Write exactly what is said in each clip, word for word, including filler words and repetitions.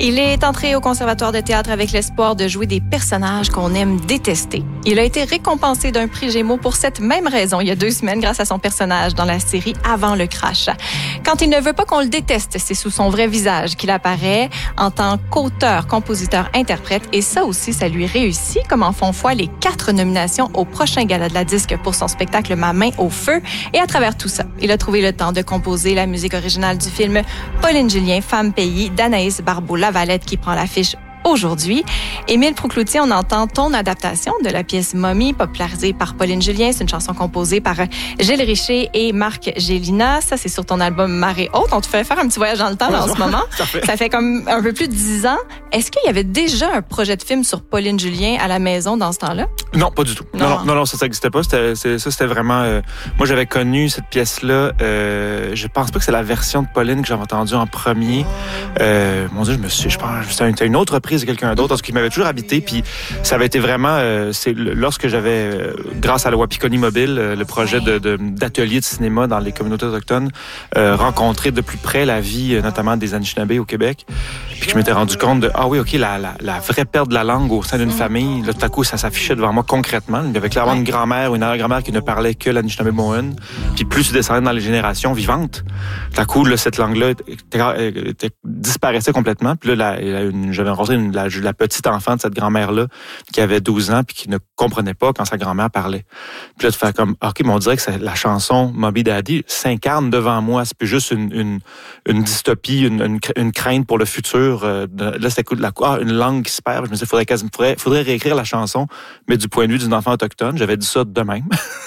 Il est entré au Conservatoire de théâtre avec l'espoir de jouer des personnages qu'on aime détester. Il a été récompensé d'un prix Gémeaux pour cette même raison il y a deux semaines grâce à son personnage dans la série Avant le crash. Quand il ne veut pas qu'on le déteste, c'est sous son vrai visage qu'il apparaît en tant qu'auteur, compositeur, interprète. Et ça aussi, ça lui réussit, comme en font foi les quatre nominations au prochain Gala de la disque pour son spectacle Ma main au feu. Et à travers tout ça, il a trouvé le temps de composer la musique originale du film Pauline Julien, Femme pays, d'Anaïs Barbeau-Lavalette qui prend l'affiche aujourd'hui. Émile Proucloutier, on entend ton adaptation de la pièce Mommy, popularisée par Pauline Julien. C'est une chanson composée par Gilles Richer et Marc Gélina. Ça, c'est sur ton album Marée haute. On te fait faire un petit voyage dans le temps là, en ce moment. Ça fait... ça fait comme un peu plus de dix ans. Est-ce qu'il y avait déjà un projet de film sur Pauline Julien à la maison dans ce temps-là? Non, pas du tout. Non, non, non, non ça, ça n'existait pas. C'était, c'est, ça, c'était vraiment... Euh, moi, j'avais connu cette pièce-là. Euh, je pense pas que c'est la version de Pauline que j'avais entendue en premier. Euh, mon Dieu, je me suis... Je pense c'était une autre reprise de quelqu'un d'autre, parce qu'il m'avait toujours habité, puis ça avait été vraiment... Euh, c'est lorsque j'avais, euh, grâce à la Wapikoni Mobile, euh, le projet de, de, d'atelier de cinéma dans les communautés autochtones, euh, rencontré de plus près la vie, euh, notamment des Anishinabés au Québec, puis que je m'étais rendu compte de, ah oui, OK, la, la, la vraie perte de la langue au sein d'une famille, là, tout à coup, ça s'affichait devant moi concrètement. Il y avait clairement une grand-mère ou une arrière-grand-mère qui ne parlait que l'Anishinaabe-Mohan, puis plus tu descendais dans les générations vivantes, tout à coup, là, cette langue-là était, était, disparaissait complètement, puis là, la, une, j'avais rencontré une, la, la petite enfant de cette grand-mère-là qui avait douze ans puis qui ne comprenait pas quand sa grand-mère parlait. Puis là, tu fais comme, OK, mais on dirait que c'est la chanson Moby Daddy s'incarne devant moi. C'est plus juste une, une, une dystopie, une, une, une crainte pour le futur. Euh, là, c'était la, ah, une langue qui se perd. Je me disais, faudrait, faudrait, faudrait réécrire la chanson, mais du point de vue d'une enfant autochtone. J'avais dit ça de même.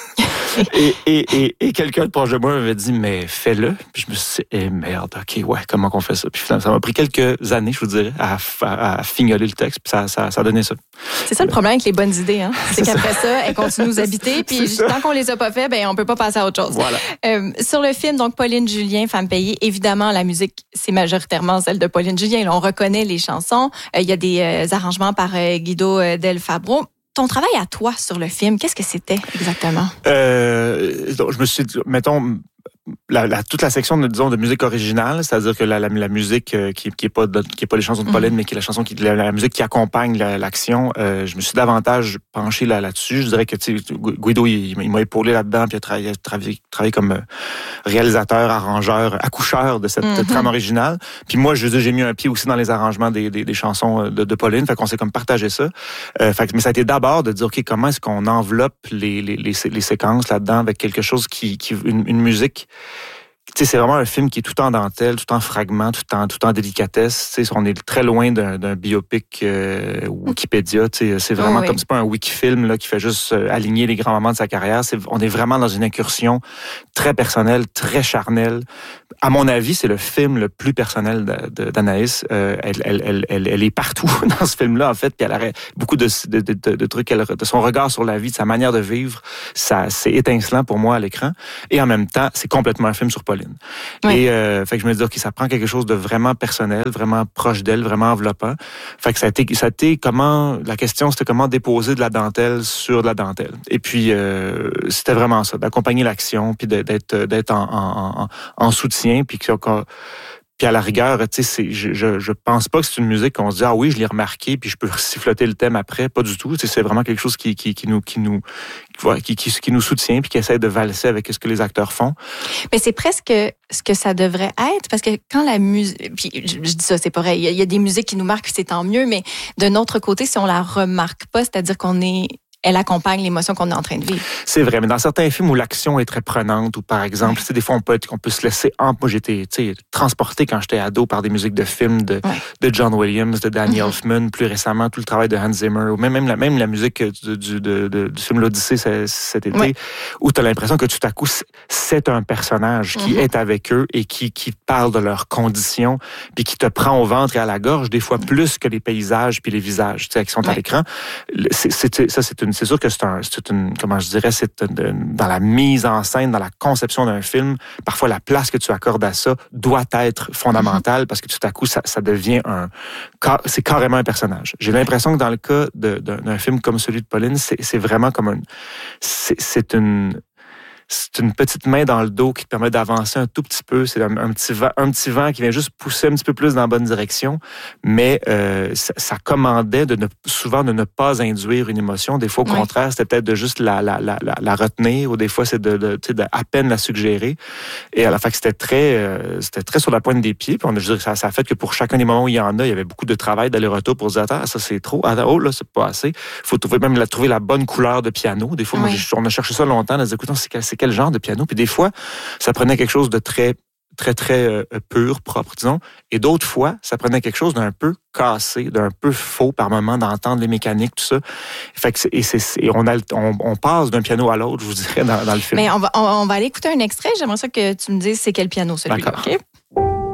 Et, et, et, et quelqu'un de proche de moi m'avait dit, mais fais-le. Puis je me suis dit, eh merde, OK, ouais, comment qu'on fait ça? Puis finalement, ça m'a pris quelques années, je vous dirais, à, à, à fignoler le texte, puis ça, ça, ça a donné ça. C'est ça le problème avec les bonnes idées, hein? C'est, c'est qu'après ça. ça, elles continuent de nous habiter, puis tant qu'on les a pas fait, ben on peut pas passer à autre chose. Voilà. Euh, sur le film, donc, Pauline Julien, Femme payée, évidemment, la musique, c'est majoritairement celle de Pauline Julien. Là, on reconnaît les chansons. Il euh, y a des euh, arrangements par euh, Guido euh, Del Fabro. Ton travail à toi sur le film, qu'est-ce que c'était exactement? Euh, donc, je me suis dit, mettons, la, la, toute la section de, disons, de musique originale, c'est-à-dire que la, la, la musique euh, qui, qui est pas de, qui est pas les chansons de Pauline, mm-hmm. mais qui est la chanson qui la, la musique qui accompagne la, l'action, euh, je me suis davantage penché là, là-dessus. Je dirais que tu sais, Guido, il, il m'a épaulé là-dedans, puis il a travaillé, travaillé, travaillé comme réalisateur, arrangeur, accoucheur de cette mm-hmm. trame originale. Puis moi, je veux dire, j'ai mis un pied aussi dans les arrangements des, des, des chansons de, de Pauline, fait qu'on s'est comme partagé ça. Euh, fait que, mais ça a été d'abord de dire, OK, comment est-ce qu'on enveloppe les, les, les, les séquences là-dedans avec quelque chose qui, qui une, une musique. Tu sais, c'est vraiment un film qui est tout en dentelle, tout en fragments, tout en, tout en délicatesse. Tu sais, on est très loin d'un, d'un biopic euh, Wikipédia. Tu sais, c'est vraiment oh oui. comme c'est pas un wikifilm là qui fait juste euh, aligner les grands moments de sa carrière. C'est, on est vraiment dans une incursion très personnelle, très charnelle. À mon avis, c'est le film le plus personnel de, de, d'Anaïs. Euh, elle, elle, elle, elle, elle est partout dans ce film-là en fait. Puis elle a beaucoup de, de, de, de, de trucs, elle, de son regard sur la vie, de sa manière de vivre. Ça, c'est étincelant pour moi à l'écran. Et en même temps, c'est complètement un film sur Pauline. Oui. Et euh, fait que je me dis, OK, ça prend quelque chose de vraiment personnel, vraiment proche d'elle, vraiment enveloppant. Fait que ça a été, ça a été comment, la question c'était comment déposer de la dentelle sur de la dentelle. Et puis, euh, c'était vraiment ça, d'accompagner l'action, puis d'être, d'être en, en, en, en soutien, puis que, puis à la rigueur, tu sais, c'est, je, je, je pense pas que c'est une musique qu'on se dit, ah oui, je l'ai remarqué, puis je peux siffloter le thème après. Pas du tout. Tu sais, c'est vraiment quelque chose qui, qui, qui nous, qui nous, qui, qui, qui nous soutient, puis qui essaie de valser avec ce que les acteurs font. Mais c'est presque ce que ça devrait être, parce que quand la musique, puis je, je dis ça, c'est pareil, il y, y a des musiques qui nous marquent, c'est tant mieux, mais d'un autre côté, si on la remarque pas, c'est-à-dire qu'on est elle accompagne l'émotion qu'on est en train de vivre. C'est vrai, mais dans certains films où l'action est très prenante, ou par exemple, tu sais, des fois, on peut, être, on peut se laisser... En... Moi, j'ai été transporté quand j'étais ado par des musiques de films de, ouais. de John Williams, de Danny mm-hmm. Elfman, plus récemment, tout le travail de Hans Zimmer, ou même, même, la, même la musique du, du, de, de, du film L'Odyssée cet été, ouais. où tu as l'impression que tout à coup, c'est un personnage qui mm-hmm. est avec eux et qui, qui parle de leurs conditions, puis qui te prend au ventre et à la gorge, des fois mm-hmm. plus que les paysages puis les visages qui sont ouais. à l'écran. C'est, c'est, ça, c'est une C'est sûr que c'est, un, c'est une, comment je dirais, c'est une, dans la mise en scène, dans la conception d'un film, parfois la place que tu accordes à ça doit être fondamentale mm-hmm. parce que tout à coup, ça, ça devient un, c'est carrément un personnage. J'ai l'impression que dans le cas de, d'un, d'un film comme celui de Pauline, c'est, c'est vraiment comme un, c'est, c'est une, c'est une petite main dans le dos qui te permet d'avancer un tout petit peu. C'est un, un, petit, vent, un petit vent qui vient juste pousser un petit peu plus dans la bonne direction. Mais euh, ça, ça commandait de ne, souvent de ne pas induire une émotion. Des fois, au oui. contraire, c'était peut-être de juste la, la, la, la, la retenir, ou des fois, c'est de, de, de à peine la suggérer. Et à la fin, c'était très, euh, c'était très sur la pointe des pieds. Puis on, je veux dire, ça, ça a fait que pour chacun des moments où il y en a, il y avait beaucoup de travail d'aller-retour pour se dire, ah, ça c'est trop, ah, oh là, c'est pas assez. Il faut trouver même la, trouver la bonne couleur de piano. Des fois, oui. moi, on a cherché ça longtemps, on a dit, écoute, c'est quel, c'est quel genre de piano? Puis des fois, ça prenait quelque chose de très, très, très euh, pur, propre, disons. Et d'autres fois, ça prenait quelque chose d'un peu cassé, d'un peu faux par moment, d'entendre les mécaniques, tout ça. Fait que c'est, et c'est, et on, a, on, on passe d'un piano à l'autre, je vous dirais, dans, dans le film. Mais on va, on, on va aller écouter un extrait. J'aimerais ça que tu me dises c'est quel piano, celui-là. D'accord. OK?